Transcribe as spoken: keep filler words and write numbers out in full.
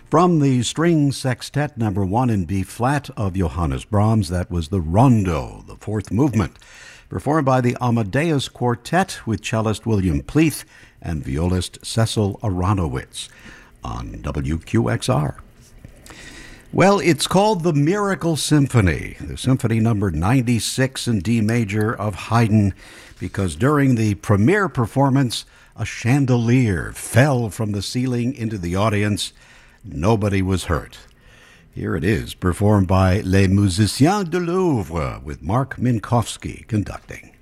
From the String Sextet number one in B flat of Johannes Brahms, that was the Rondo, the fourth movement, performed by the Amadeus Quartet with cellist William Pleath and violist Cecil Aronowitz on W Q X R. Well, it's called the Miracle Symphony, the Symphony number ninety-six in D major of Haydn, because during the premiere performance, a chandelier fell from the ceiling into the audience. Nobody was hurt. Here it is, performed by Les Musiciens du Louvre, with Mark Minkowski conducting.